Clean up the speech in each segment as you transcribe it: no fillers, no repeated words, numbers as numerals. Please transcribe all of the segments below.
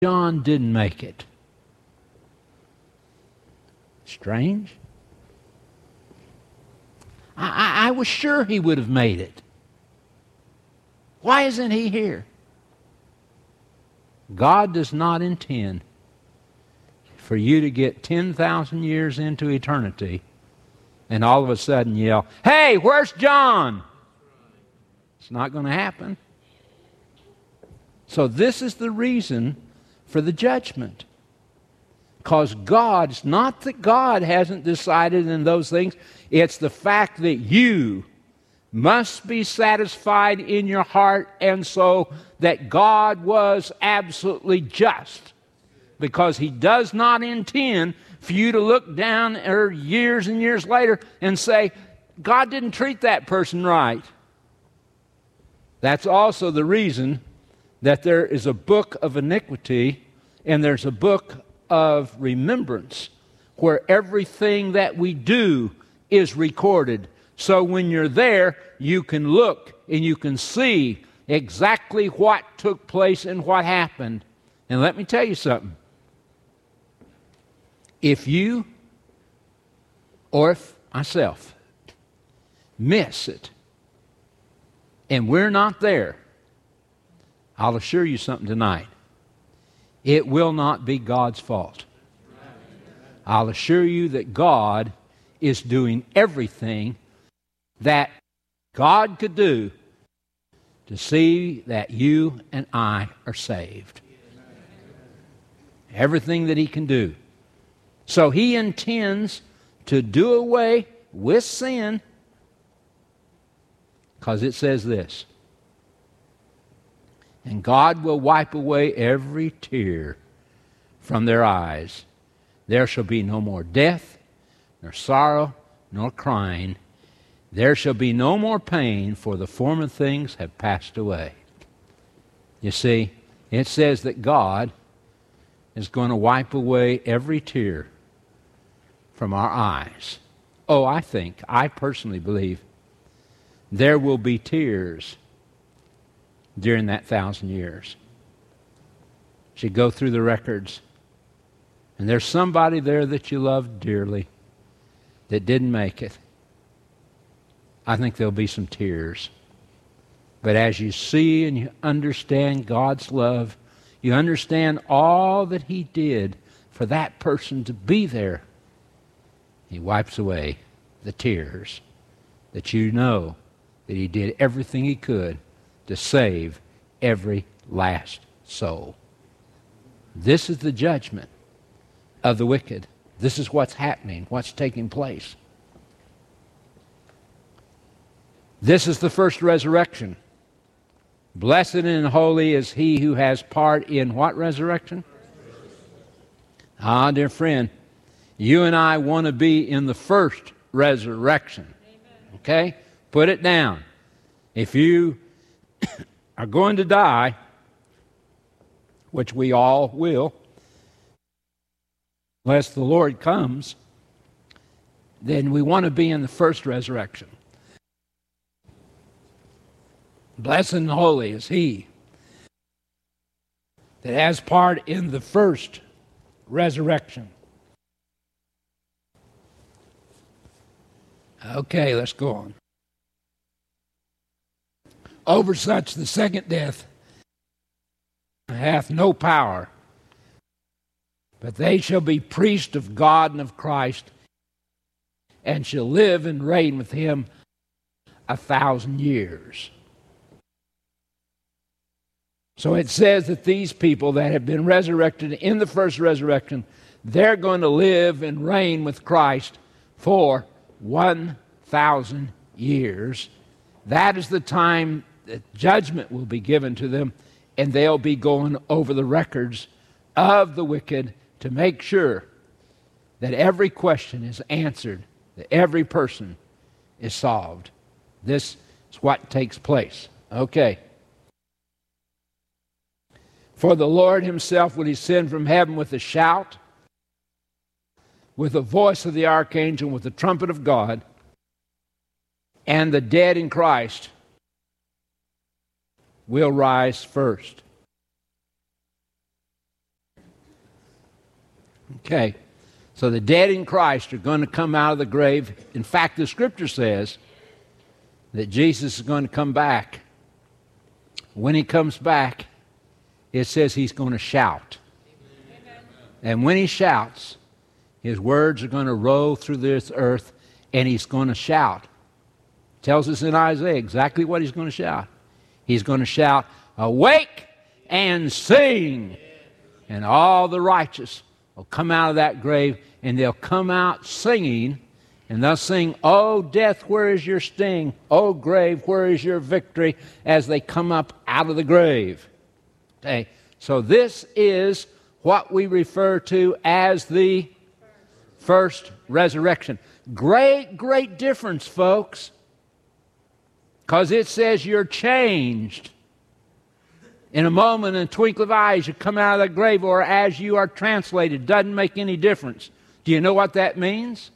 John didn't make it? Strange. I was sure he would have made it. Why isn't he here? God does not intend for you to get 10,000 years into eternity and all of a sudden yell, "Hey, where's John?" It's not going to happen. So this is the reason for the judgment. Because it's not that God hasn't decided in those things, it's the fact that you must be satisfied in your heart and soul that God was absolutely just. Because He does not intend for you to look down years and years later and say, God didn't treat that person right. That's also the reason that there is a book of iniquity and there's a book of remembrance where everything that we do is recorded. So when you're there, you can look and you can see exactly what took place and what happened. And let me tell you something. If you or if myself miss it and we're not there, I'll assure you something tonight. It will not be God's fault. I'll assure you that God is doing everything that God could do to see that you and I are saved. Everything that He can do. So He intends to do away with sin, because it says this, and God will wipe away every tear from their eyes. There shall be no more death, nor sorrow, nor crying. There shall be no more pain, for the former things have passed away. You see, it says that God is going to wipe away every tear from our eyes. Oh, I personally believe there will be tears during that 1,000 years. You go through the records, and there's somebody there that you love dearly that didn't make it. I think there'll be some tears. But as you see and you understand God's love, you understand all that He did for that person to be there, He wipes away the tears that you know that He did everything He could to save every last soul. This is the judgment of the wicked. This is what's happening, what's taking place. This is the first resurrection. Blessed and holy is he who has part in what resurrection? Dear friend, you and I want to be in the first resurrection. Okay? Put it down. If you are going to die, which we all will, unless the Lord comes, then we want to be in the first resurrection. Blessed and holy is he that has part in the first resurrection. Okay, let's go on. Over such the second death hath no power, but they shall be priests of God and of Christ, and shall live and reign with Him 1,000 years. So it says that these people that have been resurrected in the first resurrection, they're going to live and reign with Christ for 1,000 years. That is the time that judgment will be given to them, and they'll be going over the records of the wicked to make sure that every question is answered, that every person is solved. This is what takes place. Okay. For the Lord Himself will descend from heaven with a shout, with the voice of the archangel, with the trumpet of God, and the dead in Christ will rise first. Okay. So the dead in Christ are going to come out of the grave. In fact, the Scripture says that Jesus is going to come back. When he comes back, it says he's going to shout. Amen. And when he shouts, his words are going to roll through this earth, and he's going to shout. It tells us in Isaiah exactly what he's going to shout. He's going to shout, "Awake and sing!" And all the righteous will come out of that grave, and they'll come out singing, and they'll sing, "O death, where is your sting? O grave, where is your victory?" as they come up out of the grave. Okay, so this is what we refer to as the first resurrection. Great, great difference, folks, because it says you're changed. In a moment, in a twinkle of eyes, you come out of the grave, or as you are translated. Doesn't make any difference. Do you know what that means?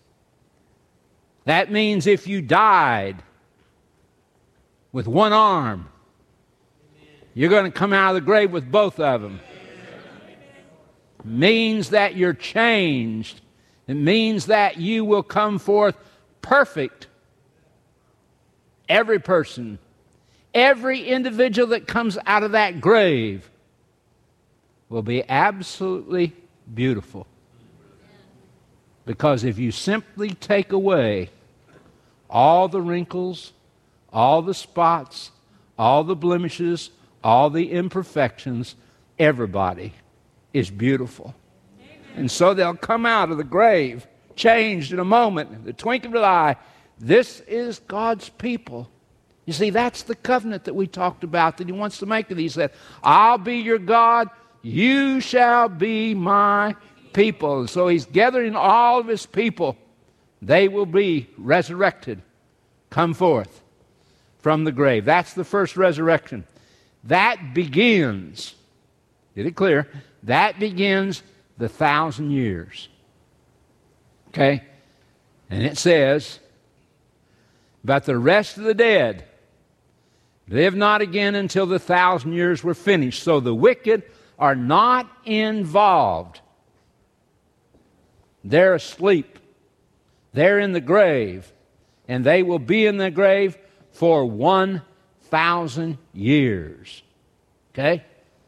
That means if you died with one arm, you're going to come out of the grave with both of them. It means that you're changed. It means that you will come forth perfect. Every person, every individual that comes out of that grave will be absolutely beautiful. Because if you simply take away all the wrinkles, all the spots, all the blemishes, all the imperfections, everybody is beautiful. Amen. And so they'll come out of the grave changed in a moment, in the twinkling of an eye. This is God's people. You see, that's the covenant that we talked about that he wants to make with you. He said, "I'll be your God, you shall be my people." And so he's gathering all of his people. They will be resurrected, come forth from the grave. That's the first resurrection. That begins, get it clear, that begins the 1,000 years. Okay? And it says, "But the rest of the dead live not again until the 1,000 years were finished." So the wicked are not involved. They're asleep. They're in the grave. And they will be in the grave for 1,000 years. Okay?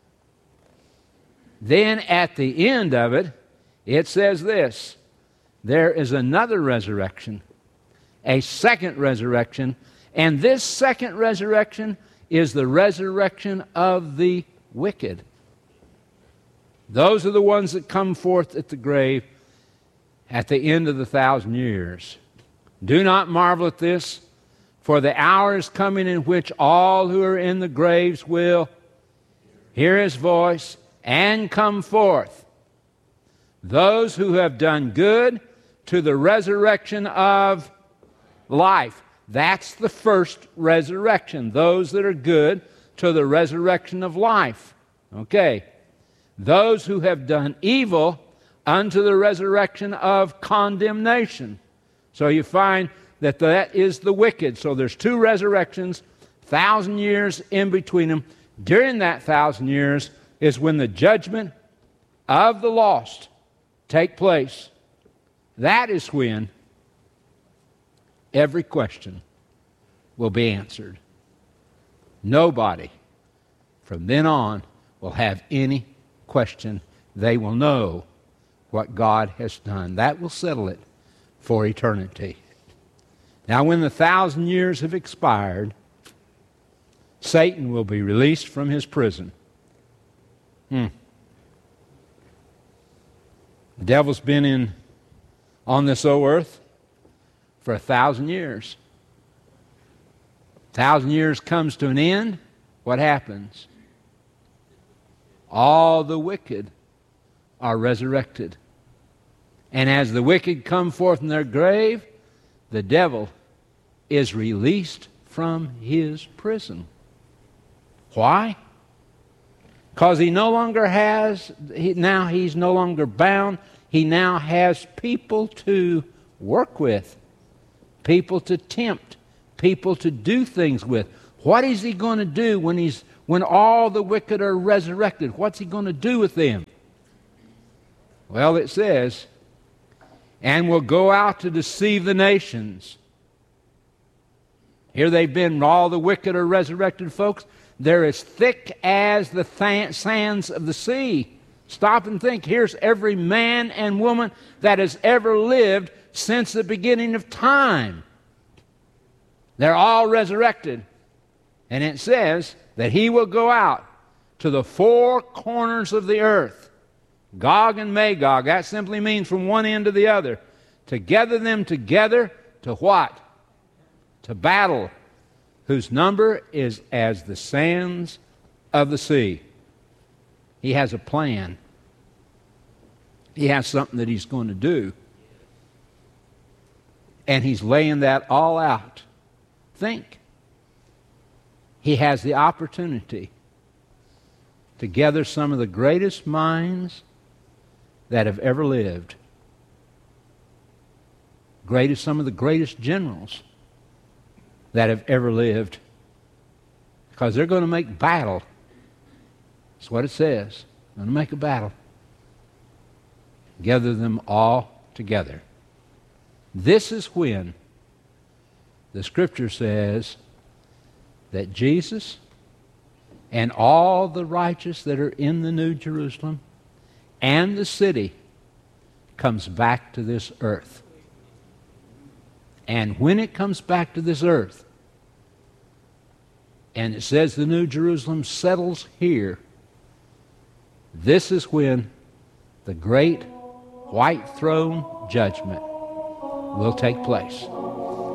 Then at the end of it, it says this: there is another resurrection, a second resurrection, and this second resurrection is the resurrection of the wicked. Those are the ones that come forth at the grave at the end of the 1,000 years. Do not marvel at this, for the hour is coming in which all who are in the graves will hear his voice and come forth. Those who have done good to the resurrection of life. That's the first resurrection. Those that are good to the resurrection of life. Okay. Those who have done evil unto the resurrection of condemnation. So you find that that is the wicked. So there's two resurrections, 1,000 years in between them. During that 1,000 years is when the judgment of the lost take place. That is when every question will be answered. Nobody from then on will have any question. They will know what God has done. That will settle it for eternity. Now, when the 1,000 years have expired, Satan will be released from his prison. The devil's been on this old earth for 1,000 years. 1,000 years comes to an end. What happens? All the wicked are resurrected. And as the wicked come forth in their grave, the devil is released from his prison. Why? Because he no longer has, now he's no longer bound. He now has people to work with, people to tempt, people to do things with. What is he going to do when all the wicked are resurrected? What's he going to do with them? Well, it says, and will go out to deceive the nations. Here they've been, all the wicked are resurrected, folks. They're as thick as the sands of the sea. Stop and think. Here's every man and woman that has ever lived since the beginning of time. They're all resurrected. And it says that he will go out to the four corners of the earth. Gog and Magog. That simply means from one end to the other. To gather them together to what? To battle, whose number is as the sands of the sea. He has a plan. He has something that he's going to do. And he's laying that all out. Think. He has the opportunity to gather some of the greatest minds that have ever lived. Some of the greatest generals that have ever lived. Because they're going to make battle. That's what it says. They're going to make a battle. Gather them all together. This is when the Scripture says that Jesus and all the righteous that are in the New Jerusalem and the city comes back to this earth. And when it comes back to this earth, and it says the New Jerusalem settles here, this is when the great white throne judgment will take place.